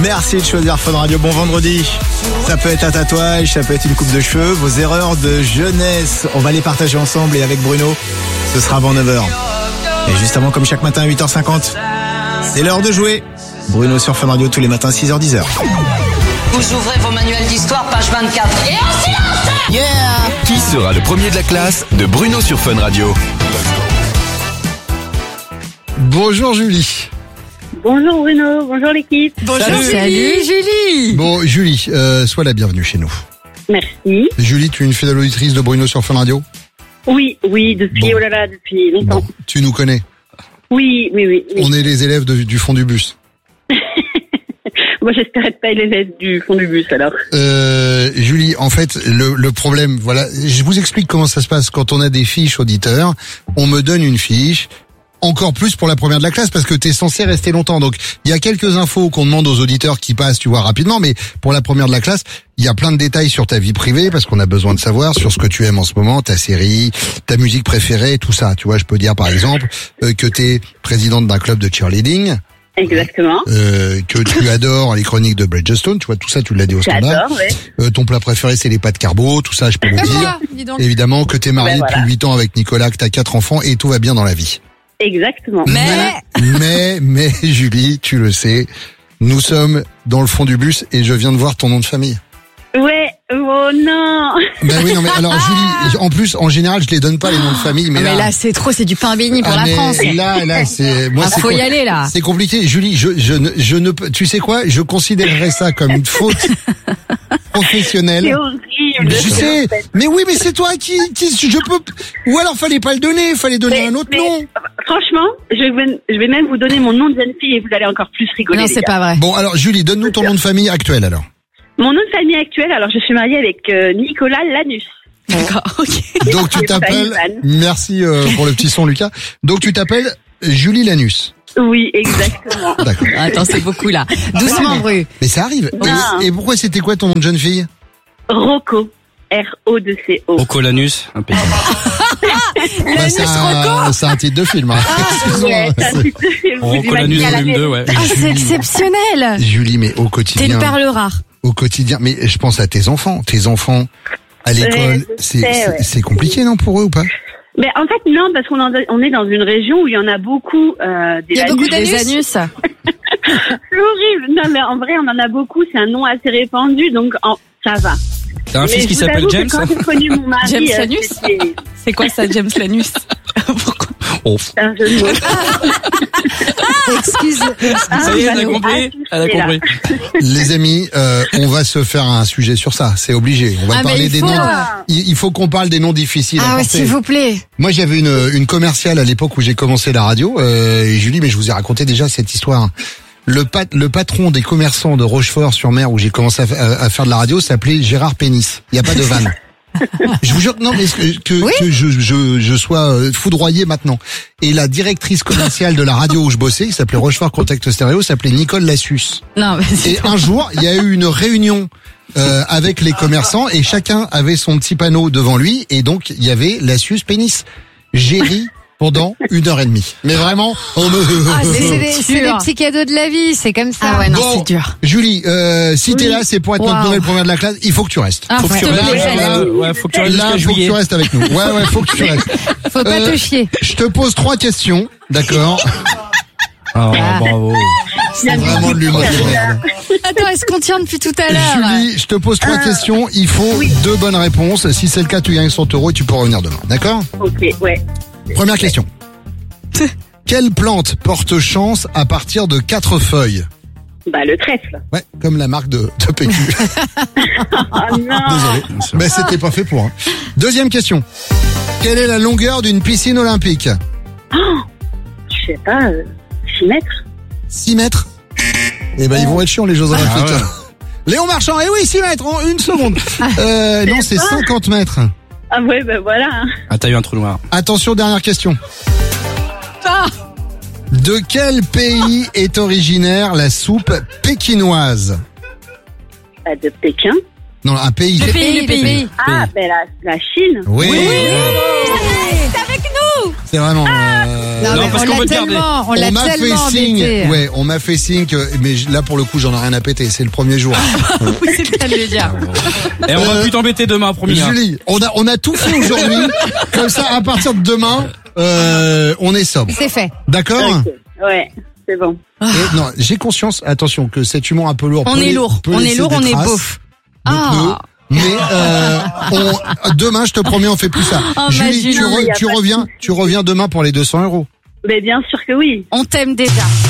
Merci de choisir Fun Radio. Bon vendredi. Ça peut être un tatouage, ça peut être une coupe de cheveux. Vos erreurs de jeunesse, on va les partager ensemble et avec Bruno, ce sera avant 9h. Et juste avant, comme chaque matin à 8h50, c'est l'heure de jouer. Bruno sur Fun Radio tous les matins 6h, 10h. Vous ouvrez vos manuels d'histoire, page 24. Et en silence! Yeah! Qui sera le premier de la classe de Bruno sur Fun Radio? Bonjour Julie. Bonjour Bruno, bonjour l'équipe. Bonjour Salut Julie. Bon Julie, sois la bienvenue chez nous. Merci. Julie, tu es une fidèle auditrice de Bruno sur Fun Radio? Oui, depuis, Bon. depuis longtemps. Bon, tu nous connais. Oui. On est les élèves du fond du bus. Moi, j'espère être pas l'élève du fond du bus, alors. Julie, en fait, le problème, voilà, je vous explique comment ça se passe. Quand on a des fiches auditeurs, on me donne une fiche, encore plus pour la première de la classe, parce que t'es censé rester longtemps. Donc, il y a quelques infos qu'on demande aux auditeurs qui passent, tu vois, rapidement, mais pour la première de la classe, il y a plein de détails sur ta vie privée, parce qu'on a besoin de savoir sur ce que tu aimes en ce moment, ta série, ta musique préférée, tout ça. Tu vois, je peux dire, par exemple, que t'es présidente d'un club de cheerleading. Exactement. Que tu adores les chroniques de Bridgestone, tu vois, tout ça tu l'as dit au standard. J'adore, ouais. Ton plat préféré c'est les pâtes carbo, tout ça je peux le dire. Dis donc. Évidemment que t'es marié Ben voilà. depuis 8 ans avec Nicolas, que t'as 4 enfants et tout va bien dans la vie. Exactement. Mais Julie, tu le sais, nous sommes dans le fond du bus et je viens de voir ton nom de famille. Ouais, oh non. Ben oui, non mais alors Julie, en plus en général je les donne pas les noms de famille, mais, Mais là c'est trop, c'est du pain béni pour la mais France. Là c'est moi c'est Faut y aller là. C'est compliqué, Julie. Je ne peux. Tu sais quoi? Je considérerais ça comme une faute professionnelle. C'est horrible. Je sais. Mais oui, mais c'est toi qui je peux. Ou alors fallait pas le donner, fallait donner un autre nom. Franchement, je vais même vous donner mon nom de jeune fille et vous allez encore plus rigoler. Non, les c'est gars. pas vrai. Bon, alors Julie, donne-nous ton nom de famille actuel alors. Mon nom de famille actuel, alors je suis mariée avec Nicolas Lanus. D'accord, ok. Donc tu C'est pas t'appelles. Ivan. Merci pour le petit son, Lucas. Donc tu t'appelles Julie Lanus. Oui, exactement. D'accord. Attends, c'est beaucoup là. Doucement, Bru. Mais ça arrive. Non. Et pourquoi c'était quoi ton nom de jeune fille? Rocco. R-O-2-C-O. Ocolanus, impeccable. Bah, c'est un titre de film. Hein. Ouais, ça, vous Ocolanus imaginez à la volume 2, télé. ouais. Ah, c'est exceptionnel. Julie, mais au T'es quotidien. une perle rare. Au quotidien, mais je pense à tes enfants. Tes enfants à l'école, je sais, ouais. c'est compliqué, non, pour eux ou pas? Mais en fait, non, parce on est dans une région où il y en a beaucoup Il y a beaucoup des d'anus. C'est horrible. Non, mais en vrai, on en a beaucoup. C'est un nom assez répandu, donc ça va. T'as un fils qui s'appelle James? Quand j'ai connu mon mari, James Lanus c'était C'est quoi ça, James Lanus? Pourquoi? Oh. un jeu de mots. Excuse. Ça y est, elle a compris. Elle a compris. Les amis, on va se faire un sujet sur ça. C'est obligé. On va Ah, mais parler il des faut. noms. Il faut qu'on parle des noms difficiles. à Ah ouais, porter. s'il vous plaît. Moi, j'avais une commerciale à l'époque où j'ai commencé la radio. Et Julie, mais je vous ai raconté déjà cette histoire. Le patron des commerçants de Rochefort-sur-Mer où j'ai commencé à faire de la radio s'appelait Gérard Pénis. Il n'y a pas de vanne. Je vous jure, non, mais que je sois foudroyé maintenant. Et la directrice commerciale de la radio où je bossais, qui s'appelait Rochefort Contact Stéréo, s'appelait Nicole Lassus. Non, mais Et un jour, il y a eu une réunion avec les commerçants et chacun avait son petit panneau devant lui et donc il y avait Lassus Pénis. J'ai ri pendant 1h30. Mais vraiment, on me... C'est des petits cadeaux de la vie, c'est comme ça. Ah ouais, non, Bon, c'est dur. Julie, si t'es là, c'est pour être notre Wow. nouvelle première de la classe. Il faut que tu restes. Ah, Faut que tu s'il te restes. plaît. Ouais, faut que tu restes Là, jusqu'à faut que juillet. tu restes avec nous. Ouais, faut que tu restes. Faut pas te chier. Je te pose 3 questions, d'accord? Oh, bravo. C'est vraiment de l'humour de merde. Attends, est-ce qu'on tient depuis tout à l'heure? Julie, je te pose 3 questions. Il faut 2 bonnes réponses. Si c'est le cas, tu gagnes 100 € et tu peux revenir demain. D'accord? Ok, ouais. Première question. Quelle plante porte chance à partir de 4 feuilles? Bah, le trèfle. Ouais, comme la marque de PQ. Oh non. Désolé. Mais c'était pas fait pour. Hein. Deuxième question. Quelle est la longueur d'une piscine olympique? Je sais pas, 6 mètres. 6 mètres. Eh ben, ils vont être chiants, les Jeux Olympiques. ouais. Léon Marchand, eh oui, 6 mètres en 1 seconde. Non, c'est 50 mètres. Ah ouais, bah voilà. Hein. Ah, t'as eu un trou noir. Attention, dernière question. Ah. De quel pays est originaire la soupe pékinoise? Bah, de Pékin. Non, un pays. Le pays. Ah, ben la Chine. Oui. C'est avec nous. C'est vraiment. Non, Non, mais parce on qu'on l'a veut te garder. tellement, on l'a On m'a fait tellement signe, embêté. ouais, on m'a fait signe que, mais là pour le coup j'en ai rien à péter, c'est le premier jour. Oui, c'est le cas de le dire. Et on va plus t'embêter demain, promis. hein. Julie, on a tout fait aujourd'hui, comme ça à partir de demain, on est sobre. C'est fait. D'accord? Ok. Ouais, c'est bon. Et non, j'ai conscience, attention, que cet humour un peu lourd. On peut est la- lourd, peut on est laisser lourd, des on est traces beauf. de Ah. pneus, mais demain je te promets on fait plus ça. Oh, ma Julie, Julie. tu Non, mais y a pas de reviens demain pour les 200 €. Mais bien sûr que oui. On t'aime déjà.